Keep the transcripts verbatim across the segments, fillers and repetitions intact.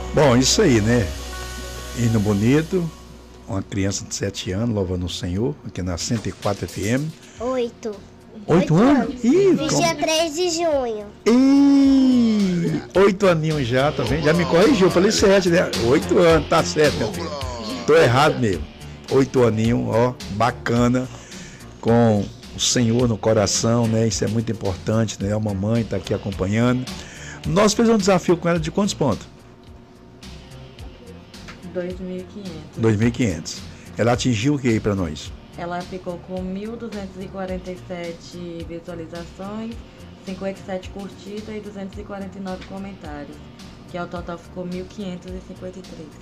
Bom, isso aí, né? Hino bonito, uma criança de sete anos louvando o Senhor, aqui na cento e quatro F M. Oito. Oito anos? Ih, Dia três de junho. Ih, oito aninhos já, tá vendo? Já me corrigiu, eu falei sete, né? Oito anos, tá certo, meu filho. Tô errado mesmo. Oito aninhos, ó, bacana, com o Senhor no coração, né? Isso é muito importante, né? A mamãe tá aqui acompanhando. Nós fizemos um desafio com ela de quantos pontos? dois mil e quinhentos. dois mil e quinhentos. Ela atingiu o que aí pra nós? Ela ficou com mil duzentas e quarenta e sete visualizações, cinquenta e sete curtidas e duzentos e quarenta e nove comentários, que ao total ficou mil quinhentos e cinquenta e três.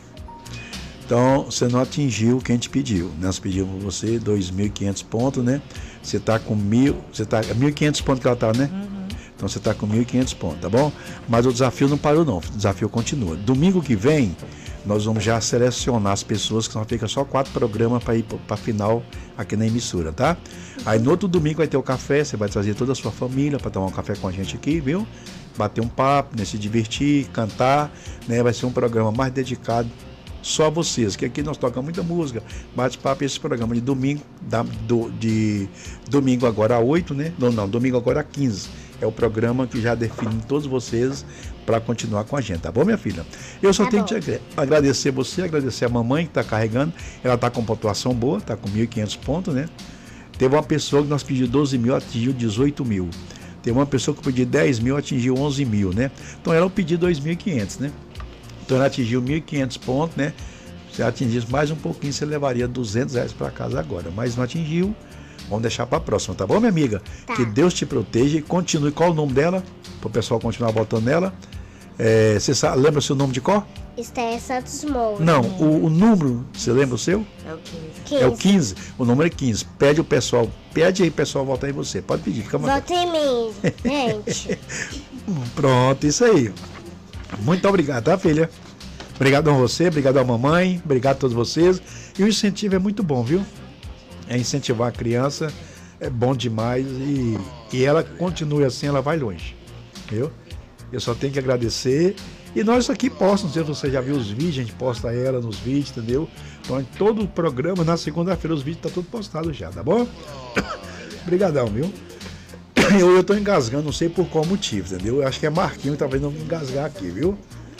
Então, você não atingiu o que a gente pediu. Nós pedimos você dois mil e quinhentos pontos, né? Você está com mil, você tá, mil e quinhentos pontos que ela está, né? Uhum. Então, você está com mil e quinhentos pontos, tá bom? Mas o desafio não parou, não. O desafio continua. Domingo que vem, nós vamos já selecionar as pessoas, que só fica só quatro programas para ir para a final aqui na emissora, tá? Aí, no outro domingo vai ter o café, você vai trazer toda a sua família para tomar um café com a gente aqui, viu? Bater um papo, né? Se divertir, cantar, né? Vai ser um programa mais dedicado só a vocês, que aqui nós tocamos muita música, bate-papo, esse programa de domingo, da, do, de domingo agora a oito, né? Não, não, domingo agora a quinze. É o programa que já define todos vocês para continuar com a gente, tá bom, minha filha? Eu só Tá tenho bom. que te agradecer você, agradecer a mamãe que está carregando, ela está com pontuação boa, está com mil e quinhentos pontos, né? Teve uma pessoa que nós pedimos doze mil, atingiu dezoito mil. Teve uma pessoa que pediu dez mil, atingiu onze mil, né? Então ela pediu dois mil e quinhentos, né? Então ela atingiu mil e quinhentos pontos, né? Se atingisse mais um pouquinho, você levaria duzentos reais para casa agora. Mas não atingiu, vamos deixar para a próxima, tá bom, minha amiga? Tá. Que Deus te proteja e continue. Qual o nome dela? Para o pessoal continuar votando nela. É, você sabe, lembra o seu nome de cor? Esther Santos Moura. Não, o, o número, você lembra o seu? É o quinze. quinze. É o quinze. O número é quinze. Pede o pessoal, pede aí, pessoal, votar em você. Pode pedir, fica à vontade. Vota em mim, gente. Pronto, isso aí. Muito obrigado, tá, filha? Obrigado a você, obrigado a mamãe, obrigado a todos vocês. E o incentivo é muito bom, viu? É incentivar a criança, é bom demais e, e ela continue assim, ela vai longe, viu? Eu só tenho que agradecer. E nós aqui postamos, não sei se você já viu os vídeos, a gente posta ela nos vídeos, entendeu? Então, em todo o programa, na segunda-feira, os vídeos estão tá tudo postados já, tá bom? Obrigadão, viu? Eu, eu tô engasgando, não sei por qual motivo, entendeu? Eu acho que é Marquinho, talvez não me engasgar aqui, viu?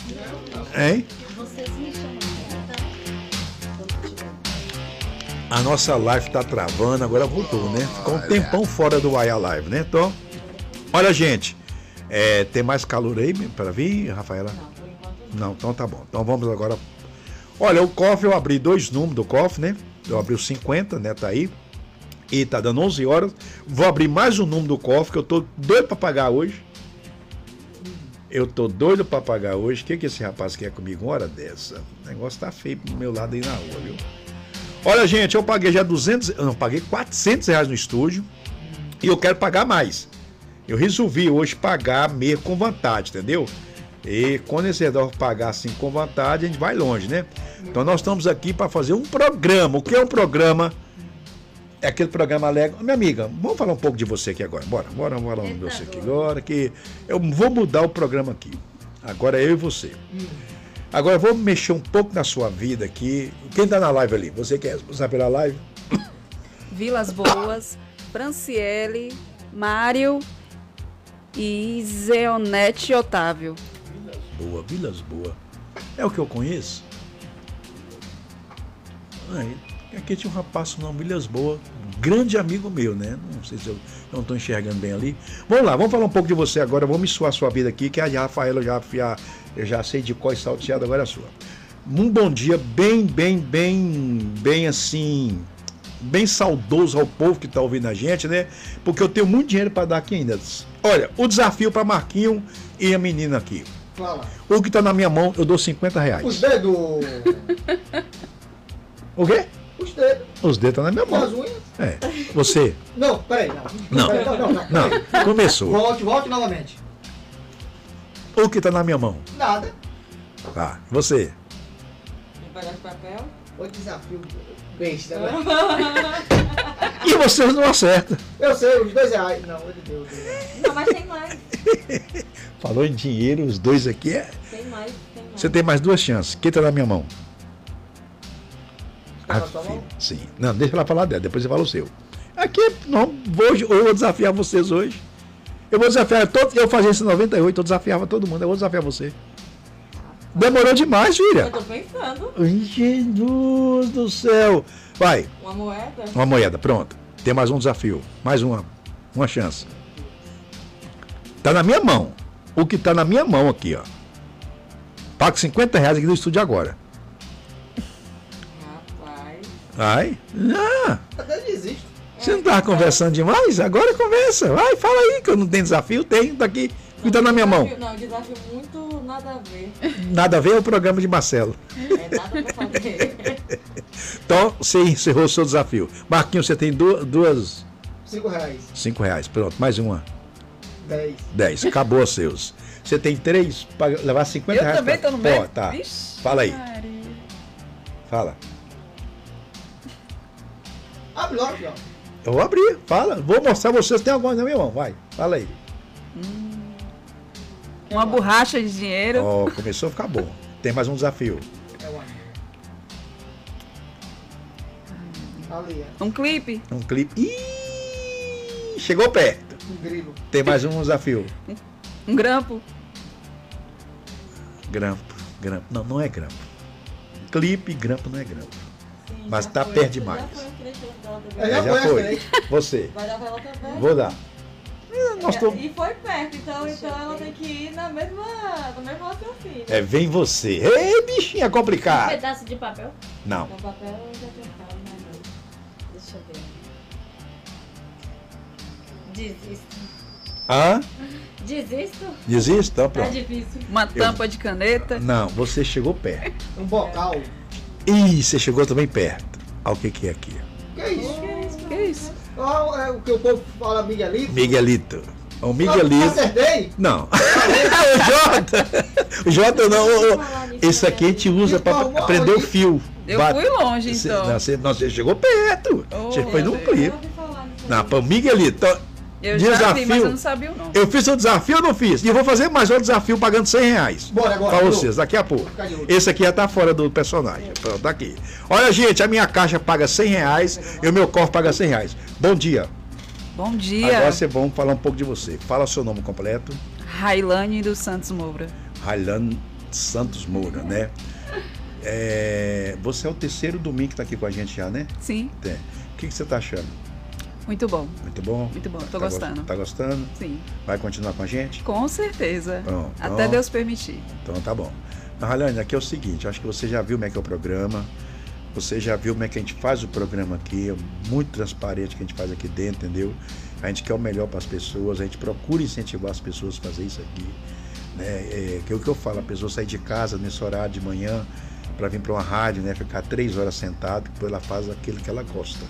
Hein? A nossa live tá travando, agora voltou, né? Ficou um tempão fora do Waya Live, né? Então, olha, gente, é, tem mais calor aí para vir, Rafaela? Não, então tá bom. Então vamos agora. Olha, o cofre, eu abri dois números do cofre, né? Eu abri o cinquenta, né? Tá aí. E tá dando onze horas. Vou abrir mais um número do cofre, que eu tô doido para pagar hoje. Eu tô doido para pagar hoje. O que que esse rapaz quer comigo uma hora dessa? O negócio tá feio pro meu lado aí na rua, viu? Olha, gente, eu paguei já duzentos, eu não, paguei quatrocentos reais no estúdio e eu quero pagar mais. Eu resolvi hoje pagar mesmo com vontade, entendeu? E quando esse redor pagar assim com vontade, a gente vai longe, né? Então nós estamos aqui para fazer um programa. O que é um programa? É aquele programa alegre. Minha amiga, vamos falar um pouco de você aqui agora. Bora, bora, vamos falar de você aqui agora, que eu vou mudar o programa aqui. Agora é eu e você. Agora eu vou mexer um pouco na sua vida aqui. Quem tá na live ali? Você que é responsável pela live? Vilas Boas, Franciele, Mário e Zeonete Otávio. Boa, Vilas Boa. É o que eu conheço? Aí, aqui tinha um rapaz com o nome Vilas Boa, um grande amigo meu, né? Não sei se eu não estou enxergando bem ali. Vamos lá, vamos falar um pouco de você agora. Vamos me suar a sua vida aqui, que a Rafaela já, já, eu já sei de qual salteado, agora é a sua. Um bom dia bem, bem, bem, bem assim, bem saudoso ao povo que está ouvindo a gente, né? Porque eu tenho muito dinheiro para dar aqui ainda. Olha, o desafio para Marquinho e a menina aqui. Fala. O que está na minha mão, eu dou cinquenta reais. Os dedos. O quê? Os dedos. Os dedos estão na minha E as mão. unhas. É. Você? Não, peraí. Não. Não. Peraí, não, não, não. Não. Peraí. Começou. Volte, volte novamente. O que está na minha mão? Nada. Tá. Você? Embaralho de papel? O desafio besta, né? E vocês não acertam. Eu sei, os dois reais. Não, meu Deus. Não, mas tem mais. Falou em dinheiro, os dois aqui é. Tem mais, tem mais. Você tem mais duas chances. Quem tá na minha mão? Tá na Ah, sua mão? sim. Não, deixa ela falar dela, depois você fala o seu. Aqui, não, hoje, eu vou desafiar vocês hoje. Eu vou desafiar todos. Eu fazia isso em noventa e oito, eu desafiava todo mundo. Eu vou desafiar você. Demorou demais, Eu filha. tô pensando. Ai, Jesus do céu. Vai, Uma moeda? uma moeda, pronto. Tem mais um desafio. Mais uma. Uma chance. Tá na minha mão. O que tá na minha mão aqui, ó. Pago cinquenta reais aqui no estúdio agora. Rapaz. Vai. Ah, Até desisto. você não tava conversando demais? Agora conversa. Vai, fala aí que eu não tenho desafio. Tem, tá aqui. O que tá na minha mão? Desafio- Não, desafio muito nada a ver. Nada a ver é o programa de Marcelo. É nada pra fazer. Então, você encerrou o seu desafio. Marquinhos, você tem du- duas. Cinco reais. Cinco reais. Pronto, mais uma. Dez. Dez. Acabou os seus. Você tem três para levar cinquenta Eu reais. também pra- tô no Pô, meio. tá. Vixe, Fala aí. Maria. Fala. Abre logo, ó. Eu vou abrir. Fala. Vou mostrar vocês. Tem alguma na minha mão. Vai. Fala aí. Uma borracha de dinheiro. Ó, começou a ficar bom. Tem mais um desafio. É uma. Ali, é. Um clipe. Um clipe. Ih, chegou perto. Um grilo. Tem mais um desafio. Um grampo. Grampo. Grampo. Não, não é grampo. Clipe, grampo não é grampo. Sim, Mas já tá foi. perto Já demais. foi o trecho dela também. É, É, já já foi, foi. acho Você. Vai dar pra ela também? Vou dar. Eh, Nós É, tô... E foi perto, então, então ela tem que ir na mesma, no mesmo raciocínio. É, vem você. Ei, bichinha Um complicado. pedaço de papel. Não. No papel eu já tinha falado, mas não. Deixa eu ver. Desisto. Hã? Desisto? Desiste? Então Tá pronto. difícil. Uma tampa de caneta. Não, você chegou perto. Um bocal. Ih, você chegou também perto. Olha o que, que é aqui. Que é isso? Que isso? Ah, é o que o povo fala Miguelito. Miguelito. O Ah, Miguelito. acertei? Não. o Jota. O Jota não. o- o- Esse aqui a gente usa para aprender o fio. Eu Bate- fui longe, Você, então. não, você, não, você chegou perto. Oh, você foi meu no Deus. clipe. Eu ouvi falar nisso aí. Não, para o Miguelito. Então, Eu já desafio. vi, mas eu não sabia o nome. Eu fiz o desafio ou não fiz? E eu vou fazer mais outro desafio pagando cem reais. Bora agora. Pra Bruno. vocês, daqui a pouco. Fica de olho. Esse aqui já tá fora do personagem. Pronto, tá aqui. Olha, gente, a minha caixa paga cem reais e o meu cofre paga cem reais. Bom dia. Bom dia. Agora é bom falar um pouco de você. Fala seu nome completo. Railane dos Santos Moura. Railan Santos Moura, né? É, você é o terceiro domingo que tá aqui com a gente já, né? Sim, Tem. O que, que você tá achando? muito bom. Muito bom? Muito bom, tô Tá gos- gostando. Tá gostando? Sim, Vai continuar com a gente? com certeza. Bom, Até bom. Deus permitir. Então tá bom. Mas, Railan, aqui é o seguinte, acho que você já viu como é que é o programa, você já viu como é que a gente faz o programa aqui, é muito transparente que a gente faz aqui dentro, entendeu? A gente quer o melhor para as pessoas, a gente procura incentivar as pessoas a fazer isso aqui. Né? É, que é o que eu falo, a pessoa sair de casa nesse horário de manhã para vir para uma rádio, né? Ficar três horas sentado, depois ela faz aquilo que ela gosta.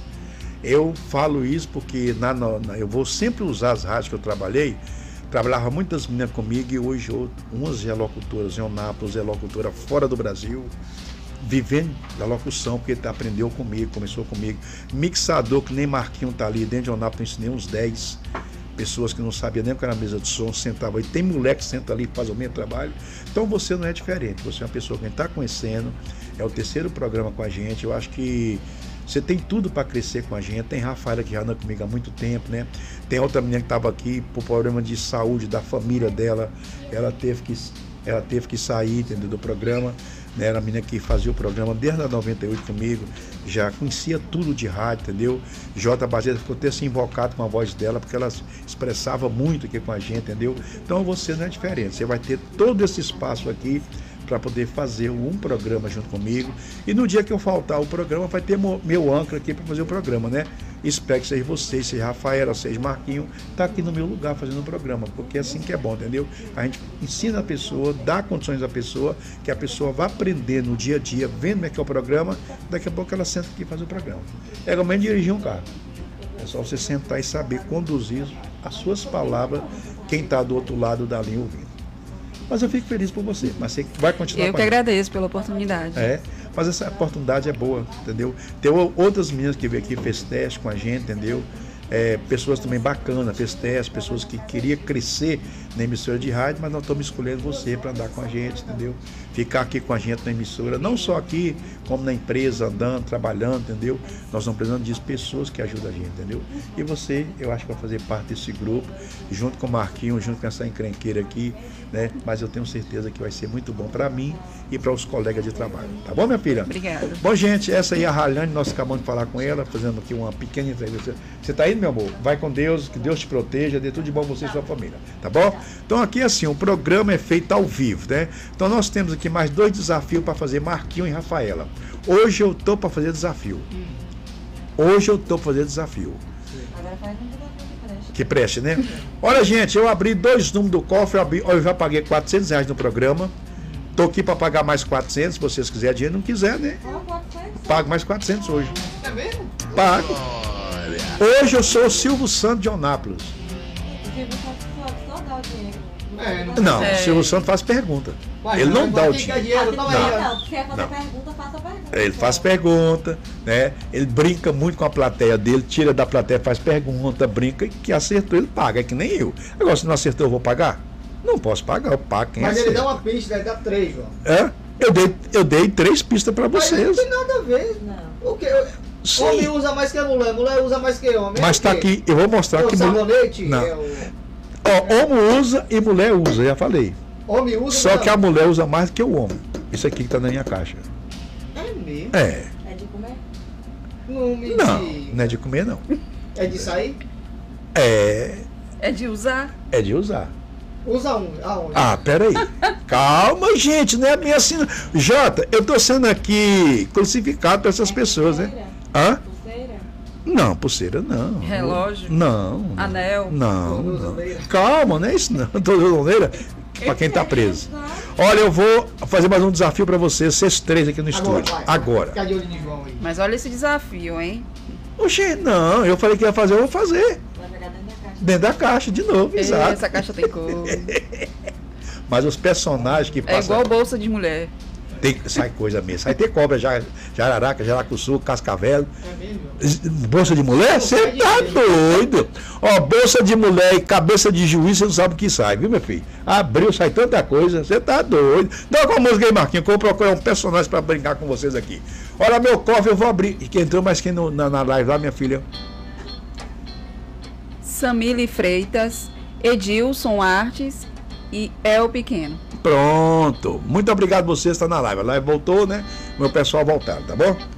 Eu falo isso porque na, na- na- eu vou sempre usar as rádios que eu trabalhei. Trabalhava muitas meninas comigo e hoje eu- umas já locutoras em Onápolis, é locutora fora do Brasil, vivendo da locução, porque aprendeu comigo, começou comigo. Mixador, que nem Marquinho tá ali dentro de Onápolis, eu ensinei uns dez pessoas que não sabiam nem o que era a mesa de som, sentavam aí. Tem moleque que senta ali e faz o mesmo trabalho. Então você não é diferente, você é uma pessoa que a gente está conhecendo, é o terceiro programa com a gente. Eu acho que você tem tudo para crescer com a gente. Tem Rafaela que já anda comigo há muito tempo, né? Tem outra menina que estava aqui por problema de saúde da família dela. Ela teve que, ela teve que sair, entendeu, do programa. Né? Era a menina que fazia o programa desde a noventa e oito comigo. Já conhecia tudo de rádio, entendeu? J. Bazeta ficou até assim invocado com a voz dela, porque ela expressava muito aqui com a gente, entendeu? Então você não é diferente. Você vai ter todo esse espaço aqui para poder fazer um programa junto comigo. E no dia que eu faltar o programa, vai ter mo- meu âncora aqui para fazer o programa, né? Espero que seja vocês, seja Rafaela, seja Marquinho, tá aqui no meu lugar fazendo o programa, porque é assim que é bom, entendeu? A gente ensina a pessoa, dá condições à pessoa, que a pessoa vá aprender no dia a dia, vendo como é que é o programa, daqui a pouco ela senta aqui e faz o programa. É como dirigir um carro. É só você sentar e saber conduzir as suas palavras, quem está do outro lado da linha ouvindo. Mas eu fico feliz por você, mas você vai continuar Eu com que a gente. agradeço pela oportunidade. É, mas essa oportunidade é boa, entendeu? Tem o- outras meninas que veio aqui, fez teste com a gente, entendeu? É, pessoas também bacanas, fez teste, pessoas que queriam crescer na emissora de rádio, mas nós estamos escolhendo você para andar com a gente, entendeu? Ficar aqui com a gente na emissora, não só aqui, como na empresa, andando, trabalhando, entendeu? Nós estamos precisando disso, pessoas que ajudam a gente, entendeu? E você, eu acho que vai fazer parte desse grupo, junto com o Marquinhos, junto com essa encrenqueira aqui, né? Mas eu tenho certeza que vai ser muito bom para mim e para os colegas de trabalho. Tá bom, minha filha? Obrigada. Bom, gente, essa aí é a Rayane, nós acabamos de falar com ela, fazendo aqui uma pequena entrevista. Você tá indo, meu amor? Vai com Deus, que Deus te proteja, dê tudo de bom a você e sua família, tá bom? Então aqui assim, o programa é feito ao vivo, né? Então nós temos aqui mais dois desafios para fazer, Marquinhos e Rafaela. Hoje eu tô para fazer desafio. Hoje eu tô para fazer desafio. Agora faz um desafio que preste. Que preste, né? Olha, gente, eu abri dois números do cofre, eu, abri, eu já paguei quatrocentos reais no programa. Tô aqui para pagar mais quatrocentos, se vocês quiserem dinheiro, não quiser, né? Ó, quatrocentos. Pago mais quatrocentos hoje. É mesmo? Pago. Hoje eu sou o Silvio Santos de Onápolis. O Silvio Santos só, só dá o dinheiro. É, não- Não, É. o Silvio Santos faz pergunta. Vai, Ele não vai, dá vai, o fica dinheiro. dinheiro, toma Não, aí, ó. não, se quer fazer Não. pergunta, faça pergunta. Ele faz pergunta, né? Ele brinca muito com a plateia dele, tira da plateia, faz pergunta, brinca e que acertou, ele paga, é que nem eu. Agora, se não acertou, eu vou pagar? Não posso pagar, eu pago quem Mas ele acerta. dá uma pista, ele dá três, João. É? Eu dei, eu dei três pistas para Mas não vocês. tem nada a ver. Não. O que? Sim. Homem usa mais que a mulher, mulher usa mais que homem. Mas É tá o quê? aqui, eu vou mostrar É o que mulher, sabonete? Não. É o... ó, homem usa e mulher usa, já falei. Homem usa. Só não. que a mulher usa mais que o homem. Isso aqui que tá na minha caixa. É mesmo? É. É de comer? Não me Não, diga. não é de comer, não. É de sair? É, É de usar. é de usar. Usa um. Aonde? Ah, peraí. Calma, gente, não é bem assim. não. Jota, eu tô sendo aqui crucificado por essas pessoas, né? Pulseira? Hã? Pulseira? Não, pulseira não. Relógio. Não. não. Anel. Não, não. Tornozeleira. Calma, não é isso não. Tornozeleira pra quem tá preso. Olha, eu vou fazer mais um desafio pra vocês, vocês três aqui no Agora, estúdio. vai. Agora. Fica de olho de João aí. Mas olha esse desafio, hein? Oxê, não, eu falei que ia fazer, eu vou fazer. Vai pegar dentro da caixa. Dentro da caixa, de novo, exato. Essa caixa tem cor. Mas os personagens que É passam. igual bolsa de mulher. Tem, sai coisa mesmo. Sai ter cobra, já- jararaca, jaracuçu, cascavel. É mesmo? Bolsa de mulher? Você tá doido. Ó, bolsa de mulher e cabeça de juiz, você não sabe o que sai, viu, meu filho? Abriu, sai tanta coisa, você tá doido. Dá uma música aí, Marquinhos, que eu vou procurar um personagem pra brincar com vocês aqui. Olha, meu cofre, eu vou abrir. E quem entrou mais quem no- na, na live lá, minha filha? Samile Freitas, Edilson Artes e El Pequeno. Pronto. Muito obrigado a vocês que estão na live. A live voltou, né? Meu pessoal voltaram, tá bom?